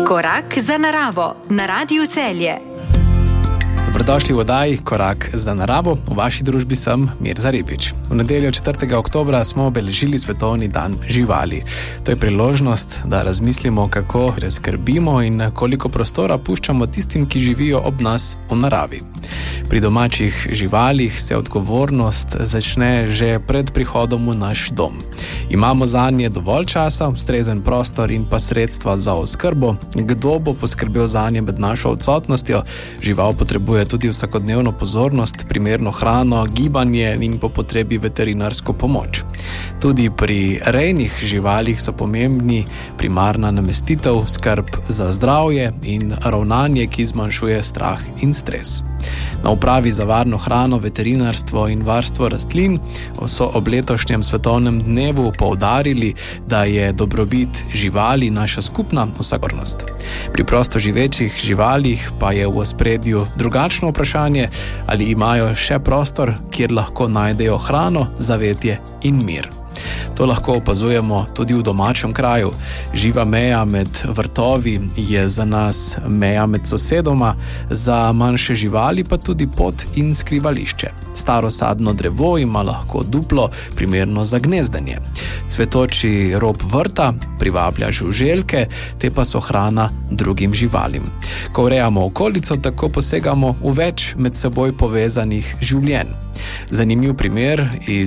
Korak za naravo na Radiu Celje. Dobrodošli v oddaji Korak za naravo. V vaši družbi sem Mirza Ribič. V nedeljo 4. oktobra smo obeležili Svetovni dan živali. To je priložnost, da razmislimo, kako skrbimo in koliko prostora puščamo tistim, ki živijo ob nas v naravi. Pri domačih živalih se odgovornost začne že pred prihodom v naš dom. Imamo zanje dovolj časa, ustrezen prostor in pa sredstva za oskrbo. Kdo bo poskrbel zanje med našo odsotnostjo? Žival potrebuje tudi vsakodnevno pozornost, primerno hrano, gibanje in po potrebi veterinarsko pomoč. Tudi pri rejnih živalih so pomembni primarna namestitev, skrb za zdravje in ravnanje, ki zmanjšuje strah in stres. Na Upravi za varno hrano, veterinarstvo in varstvo rastlin so ob letošnjem svetovnem dnevu poudarili, da je dobrobit živali naša skupna vsakodnevnost. Pri prostoživečih živalih pa je v ospredju drugačno vprašanje, ali imajo še prostor, kjer lahko najdejo hrano, zavetje in mir. To lahko opazujemo tudi v domačem kraju. Živa meja med vrtovi je za nas meja med sosedoma, za manjše živali pa tudi pot in skrivališče. Staro sadno drevo ima lahko duplo, primerno za gnezdenje. Cvetoči rob vrta privablja žuželke, te pa so hrana drugim živalim. Ko urejamo okolico, tako posegamo v več med seboj povezanih življenj. Zanimiv primer iz